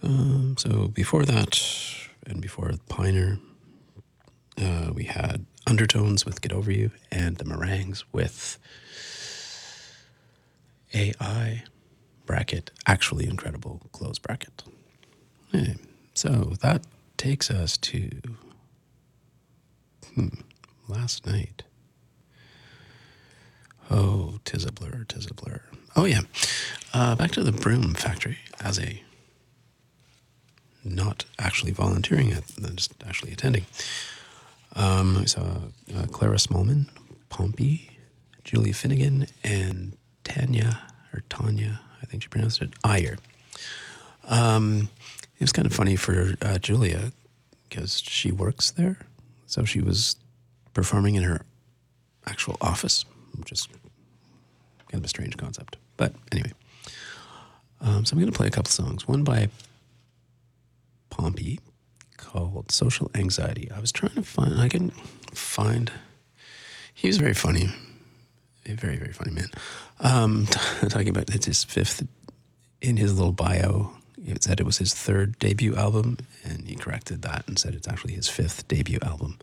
So before that, and before Piner, we had Undertones with Get Over You, and the Meringues with AI, bracket, actually incredible, close bracket. Okay, so that takes us to last night. Oh, tis a blur, tis a blur. Oh, yeah. Back to the Broom Factory as a not actually volunteering at, just actually attending. I saw Clara Smallman, Pompey, Julia Finnegan, and Tanya, I think she pronounced it, Iyer. It was kind of funny for Julia because she works there. So she was performing in her actual office, which is kind of a strange concept. But anyway, so I'm going to play a couple songs. One by Pompey called Social Anxiety. I was trying to find, I couldn't find, he was very funny. A very, very funny man. Talking about it's his fifth, in his little bio, it said it was his third debut album, and he corrected that and said it's actually his fifth debut album.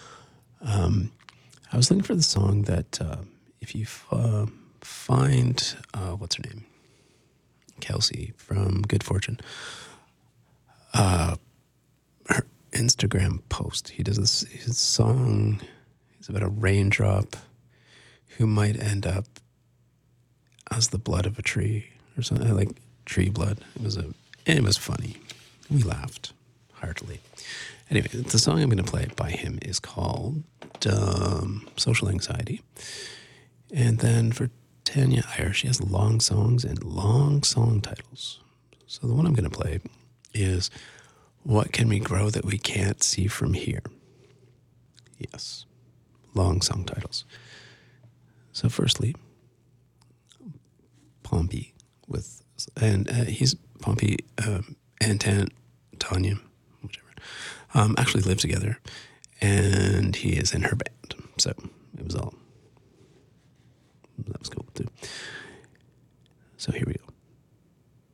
I was looking for the song that, if you find, what's her name? Kelsey from Good Fortune. Her Instagram post, he does this, his song is about a raindrop who might end up as the blood of a tree or something, like tree blood. It was funny. We laughed heartily. Anyway, the song I'm going to play by him is called Social Anxiety. And then for Tanya Iyer, she has long songs and long song titles. So the one I'm going to play is What Can We Grow That We Can't See From Here? Yes, long song titles. So firstly, Pompey with, and he's Pompey and Tanya, whichever, actually live together, and he is in her band. So that was cool too. So here we go.